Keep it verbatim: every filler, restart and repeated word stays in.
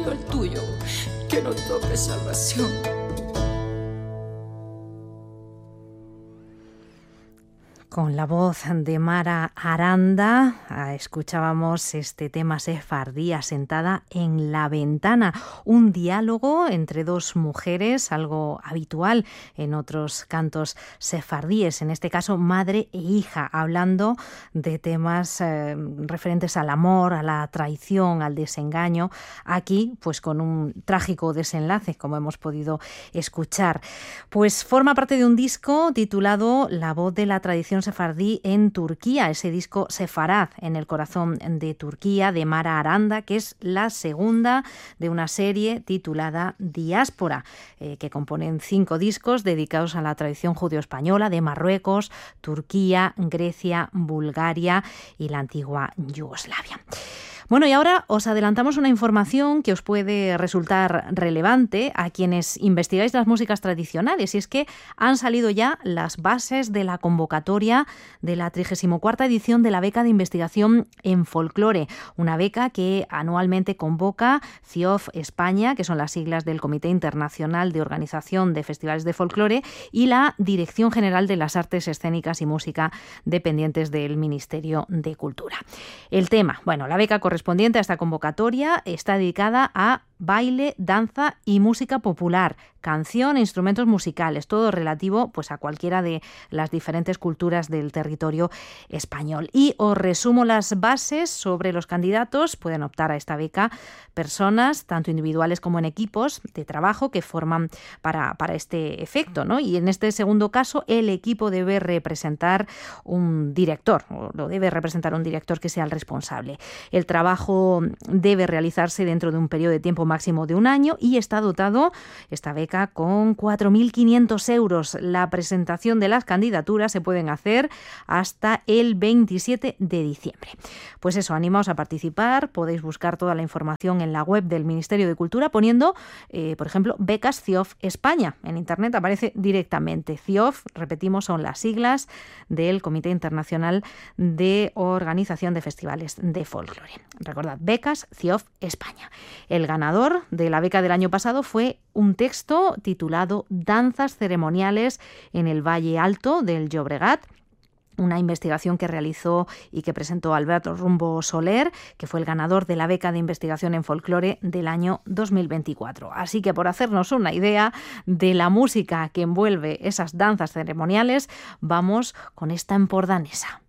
mío, el tuyo, que no toque salvación. Con la voz de Mara Aranda escuchábamos este tema sefardí, Asentada en la ventana, un diálogo entre dos mujeres, algo habitual en otros cantos sefardíes, en este caso madre e hija, hablando de temas eh, referentes al amor, a la traición, al desengaño, aquí pues con un trágico desenlace, como hemos podido escuchar. Pues forma parte de un disco titulado La voz de la tradición sefardí en Turquía, ese disco Sefarad, en el corazón de Turquía, de Mara Aranda, que es la segunda de una serie titulada Diáspora, eh, que componen cinco discos dedicados a la tradición judeo-española de Marruecos, Turquía, Grecia, Bulgaria y la antigua Yugoslavia. Bueno, y ahora os adelantamos una información que os puede resultar relevante a quienes investigáis las músicas tradicionales, y es que han salido ya las bases de la convocatoria de la trigésima cuarta edición de la beca de investigación en folclore, una beca que anualmente convoca C I O F España, que son las siglas del Comité Internacional de Organización de Festivales de Folclore, y la Dirección General de las Artes Escénicas y Música, dependientes del Ministerio de Cultura. El tema, bueno, la beca correspondiente a esta convocatoria está dedicada a baile, danza y música popular, canción e instrumentos musicales, todo relativo pues a cualquiera de las diferentes culturas del territorio español. Y os resumo las bases sobre los candidatos. Pueden optar a esta beca personas, tanto individuales como en equipos de trabajo, que forman para, para este efecto, ¿no? Y en este segundo caso, el equipo debe representar un director, o lo debe representar un director que sea el responsable. El trabajo debe realizarse dentro de un periodo de tiempo máximo de un año y está dotado, esta beca, con cuatro mil quinientos euros. La presentación de las candidaturas se pueden hacer hasta el veintisiete de diciembre. Pues eso, animaos a participar. Podéis buscar toda la información en la web del Ministerio de Cultura poniendo, eh, por ejemplo, becas C I O F España. En internet aparece directamente. C I O F, repetimos, son las siglas del Comité Internacional de Organización de Festivales de Folclore. Recordad, becas C I O F España. El ganador de la beca del año pasado fue un texto titulado Danzas ceremoniales en el Valle Alto del Llobregat, una investigación que realizó y que presentó Alberto Rumbo Soler, que fue el ganador de la beca de investigación en folclore del año dos mil veinticuatro. Así que, por hacernos una idea de la música que envuelve esas danzas ceremoniales, vamos con esta empordanesa.